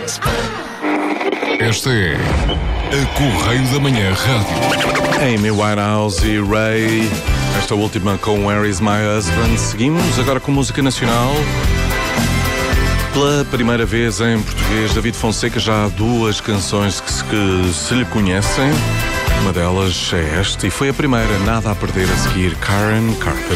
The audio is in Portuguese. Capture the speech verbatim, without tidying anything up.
Esta é a Correio da Manhã Rádio. Amy Winehouse e Ray, esta última com Where Is My Husband. Seguimos agora com música nacional. Pela primeira vez em português, David Fonseca já há duas canções que se, que se lhe conhecem. Uma delas é esta e foi a primeira, Nada a Perder a seguir, Karen Carpenter.